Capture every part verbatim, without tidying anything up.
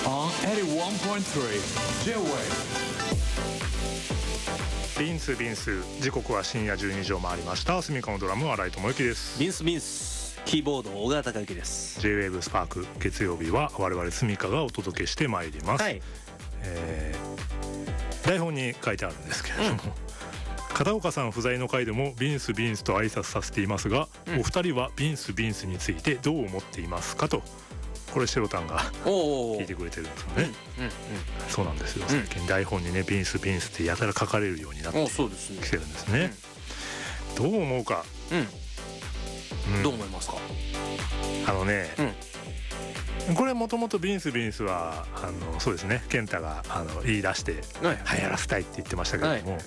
on エイティワンポイントスリー J-Wave。 ビンスビンス、時刻は深夜じゅうにじを回りました。スミカのドラムは新井智之です。 ビンスビンス、キーボード小川隆之です。 J-Wave スパーク、月曜日は我々スミカがお届けしてまいります、 はい。 えー、台本に書いてあるんですけれども、うん、片岡さん不在の回でもビンスビンスと挨拶させていますが、うん、お二人はビンスビンスについてどう思っていますかと、これシロタンが聞いてくれてるんですよね。うんうんうん、そうなんですよ。最近台本にね、ビンスビンスってやたら書かれるようになってきてるんですね。どう思うか、 うんうん、どう思いますか。 あのね、うん、これもともとビンスビンスはあのそうですね、健太があの言い出して、はい、流行らせたいって言ってましたけれども、はい、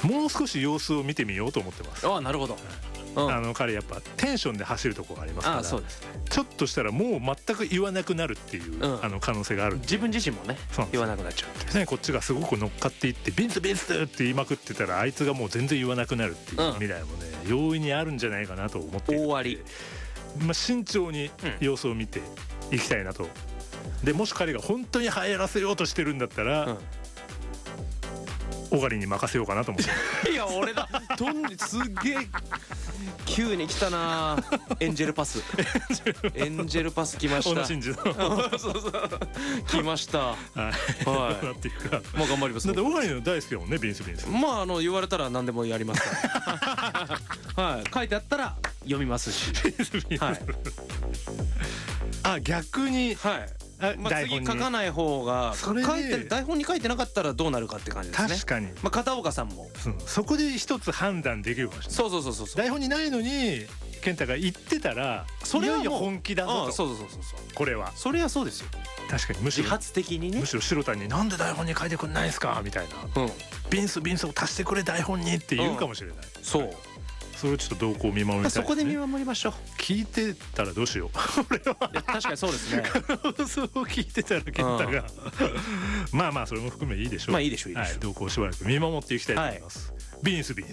もう少し様子を見てみようと思ってます。 ああ、なるほど。うん、 あの彼やっぱテンションで走るところがありますから、 ああ、そうですね、 ちょっとしたらもう全く言わなくなるっていう、うん、あの可能性がある。 自分自身もね、言わなくなっちゃう、 ね、こっちがすごく乗っかっていってビンスビンスって言いまくってたら、あいつがもう全然言わなくなるっていう未来もね、うん、容易にあるんじゃないかなと思っている。 大あり、 まあ、慎重に様子を見ていきたいなと。でもし彼が本当に流行らせようとしてるんだったら、うん、オガリに任せようかなと思っていや俺だ、とんすげえ急に来たな。エンジェルパスエンジェルパス来ました。 小野伸二のそうそう来ました。はい、 はい、なっていうか、 まあ頑張ります。 だってオガリの大好きだもんね、ビンスビンス。 まああの言われたら何でもやりますからはい、書いてあったら読みますしはい、 あ、逆に、 はい、まあ、次書かない方が、書いて台本に書いてなかったらどうなるかって感じですね。 確かに、 まあ、片岡さんも、 うん、そこで一つ判断できるかもしれない。 そうそうそうそう、 台本にないのに健太が言ってたら、それはもういよいよ本気だぞと。 そうそうそうそう、 これはそれはそうですよ。 確かに、むしろ自発的にね、 むしろ白田になんで台本に書いてくんないんすかみたいな、うん、ビンスビンスを足してくれ台本にって言うかもしれない、うん、 そう、 それをちょっと動向を見守りたいですね。 そこで見守りましょう。 聞いてたらどうしよう俺は。 いや確かにそうですねそう聞いてたら健太がまあまあそれも含めいいでしょう。 まあいいでしょう、いいでしょう、 はい、動向をしばらく見守っていきたいと思います、はい、ビンスビンス。